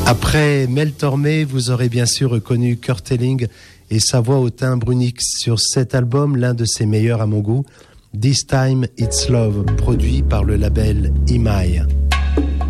Après Mel Tormé, vous aurez bien sûr reconnu Kurt Elling et sa voix au timbre unique sur cet album, l'un de ses meilleurs à mon goût, This Time It's Love, produit par le label EMI.